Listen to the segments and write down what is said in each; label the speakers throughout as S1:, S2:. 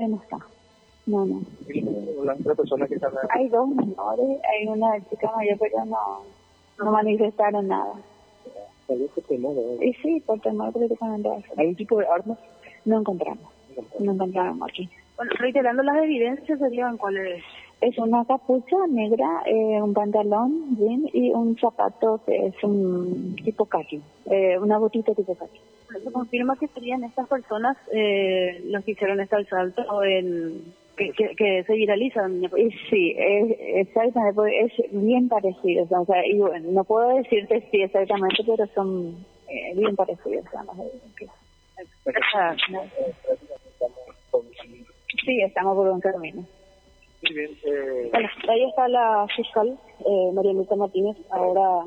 S1: todavía no está. No.
S2: ¿Y las otras personas que están ahí?
S1: Hay 2 menores, hay una chica mayor, pero no manifestaron nada.
S2: Tal vez por temor, ¿verdad?
S1: Y sí, por temor prácticamente.
S2: ¿Algún tipo de armas?
S1: No encontramos aquí.
S3: Bueno, reiterando las evidencias, serían cuáles.
S1: Es una capucha negra, un pantalón jean y un zapato que es un tipo kaki, una botita tipo kaki.
S3: ¿Eso confirma que serían estas personas los que hicieron este asalto que se viralizan?
S1: Y sí, exactamente, porque es bien parecido. O sea, y bueno, no puedo decirte sí exactamente, pero son bien parecidos. Sí, estamos por un camino.
S2: Muy bien.
S1: Bueno, ahí está la fiscal, María Luisa Martínez. Ahora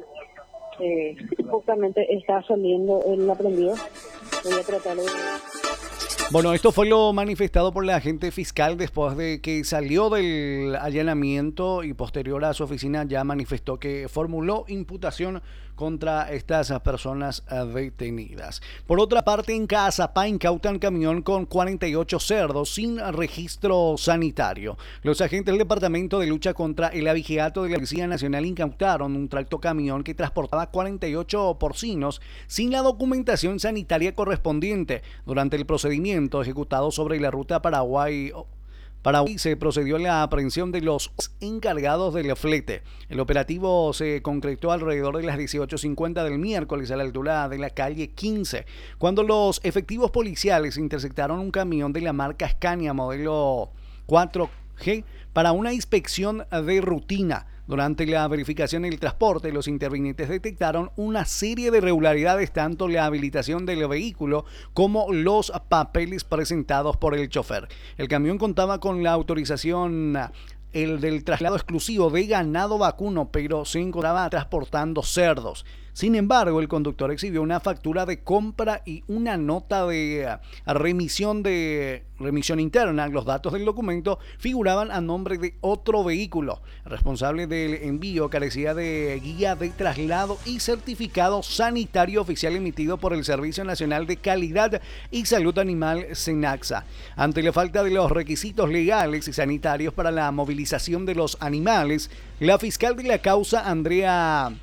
S1: justamente está saliendo el aprendido. Voy a tratar de...
S4: Bueno, esto fue lo manifestado por la agente fiscal después de que salió del allanamiento y posterior a su oficina ya manifestó que formuló imputación contra estas personas detenidas. Por otra parte, en Caazapá incautan camión con 48 cerdos sin registro sanitario. Los agentes del Departamento de Lucha contra el Abigeato de la Policía Nacional incautaron un tractocamión que transportaba 48 porcinos sin la documentación sanitaria correspondiente. Durante el procedimiento ejecutado sobre la ruta Paraguay se procedió a la aprehensión de los encargados del flete. El operativo se concretó alrededor de las 18:50 del miércoles a la altura de la calle 15, cuando los efectivos policiales interceptaron un camión de la marca Scania modelo 4G para una inspección de rutina. Durante la verificación del transporte, los intervinientes detectaron una serie de irregularidades, tanto la habilitación del vehículo como los papeles presentados por el chofer. El camión contaba con la autorización del traslado exclusivo de ganado vacuno, pero se encontraba transportando cerdos. Sin embargo, el conductor exhibió una factura de compra y una nota de remisión interna. Los datos del documento figuraban a nombre de otro vehículo. El responsable del envío carecía de guía de traslado y certificado sanitario oficial emitido por el Servicio Nacional de Calidad y Salud Animal, SENACSA. Ante la falta de los requisitos legales y sanitarios para la movilización de los animales, la fiscal de la causa, Andrea,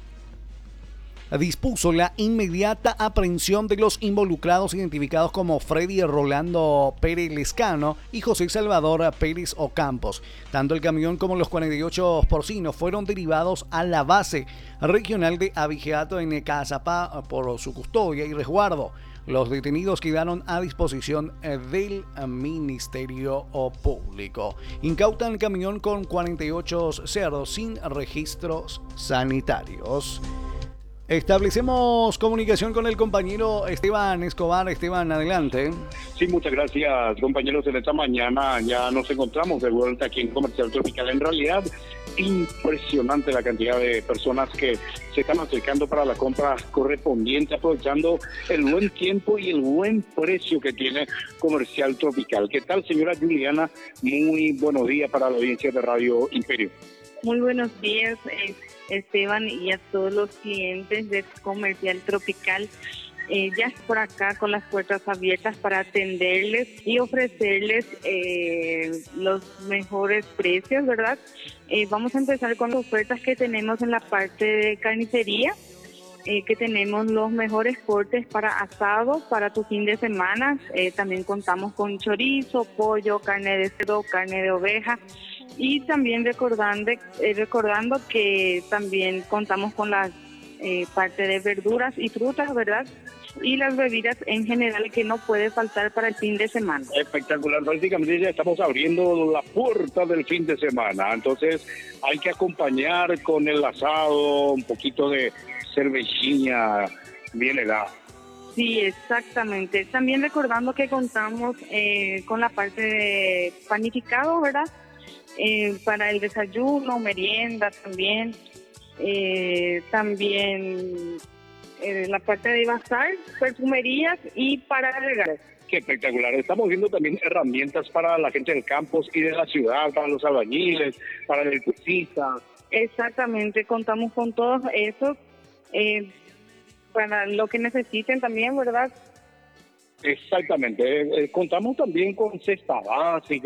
S4: dispuso la inmediata aprehensión de los involucrados identificados como Freddy Rolando Pérez Lescano y José Salvador Pérez Ocampos. Tanto el camión como los 48 porcinos fueron derivados a la base regional de Abigeato en Caazapá por su custodia y resguardo. Los detenidos quedaron a disposición del Ministerio Público. Incautan camión con 48 cerdos sin registros sanitarios. Establecemos comunicación con el compañero Esteban Escobar. Esteban, adelante.
S5: Sí, muchas gracias, compañeros. En esta mañana ya nos encontramos de vuelta aquí en Comercial Tropical. En realidad, impresionante la cantidad de personas que se están acercando para la compra correspondiente, aprovechando el buen tiempo y el buen precio que tiene Comercial Tropical. ¿Qué tal, señora Juliana? Muy buenos días para la audiencia de Radio Imperio.
S3: Muy buenos días, Esteban, y a todos los clientes de Comercial Tropical. Ya es por acá con las puertas abiertas para atenderles y ofrecerles los mejores precios, ¿verdad? Vamos a empezar con las ofertas que tenemos en la parte de carnicería, que tenemos los mejores cortes para asado, para tu fin de semana. También contamos con chorizo, pollo, carne de cerdo, carne de oveja. Y también recordando que también contamos con la parte de verduras y frutas, ¿verdad? Y las bebidas en general que no puede faltar para el fin de semana.
S5: Espectacular, prácticamente ya estamos abriendo la puerta del fin de semana, entonces hay que acompañar con el asado, un poquito de cervecilla bien helada.
S3: Sí, exactamente. También recordando que contamos con la parte de panificado, ¿verdad? Para el desayuno, merienda también, la parte de bazar, perfumerías y para regalos.
S5: Qué espectacular. Estamos viendo también herramientas para la gente del campus y de la ciudad, para los albañiles, para el electricista.
S3: Exactamente, contamos con todo eso, para lo que necesiten también, ¿verdad?
S5: Exactamente. Contamos también con cesta básica.